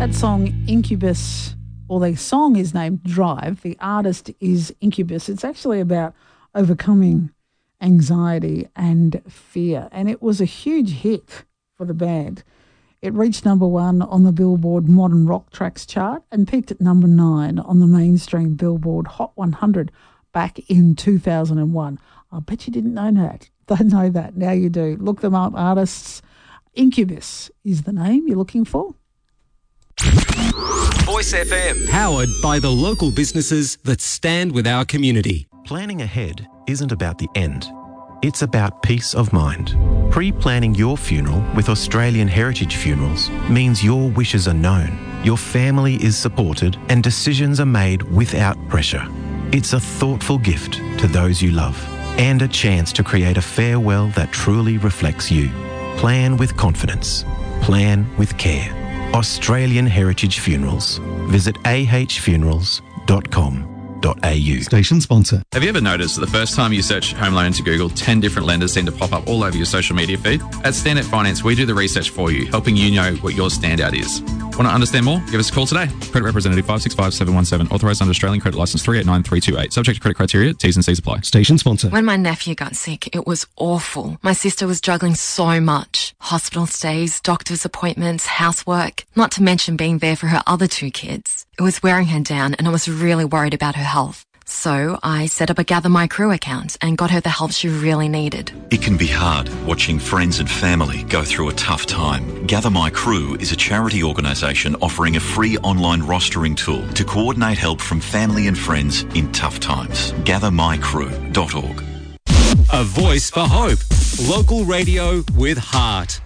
That song, Incubus, or the song is named Drive. The artist is Incubus. It's actually about overcoming anxiety and fear. And it was a huge hit for the band. It reached number 1 on the Billboard Modern Rock Tracks chart and peaked at number 9 on the mainstream Billboard Hot 100 back in 2001. I bet you didn't know that. Don't know that. Now you do. Look them up, artists. Incubus is the name you're looking for. Voice FM. Powered by the local businesses that stand with our community. Planning ahead isn't about the end. It's about peace of mind. Pre-planning your funeral with Australian Heritage Funerals means your wishes are known, your family is supported, and decisions are made without pressure. It's a thoughtful gift to those you love and a chance to create a farewell that truly reflects you. Plan with confidence. Plan with care. Australian Heritage Funerals. Visit ahfunerals.com.au. Station sponsor. Have you ever noticed that the first time you search home loan into Google, 10 different lenders seem to pop up all over your social media feed? At Standout Finance, we do the research for you, helping you know what your standout is. Want to understand more? Give us a call today. Credit representative 565717, authorised under Australian Credit Licence 389328. Subject to credit criteria, T's and C's apply. Station sponsor. When my nephew got sick, it was awful. My sister was juggling so much. Hospital stays, doctor's appointments, housework, not to mention being there for her other 2 kids. It was wearing her down and I was really worried about her health. So I set up a Gather My Crew account and got her the help she really needed. It can be hard watching friends and family go through a tough time. Gather My Crew is a charity organisation offering a free online rostering tool to coordinate help from family and friends in tough times. GatherMyCrew.org. A voice for hope. Local radio with heart.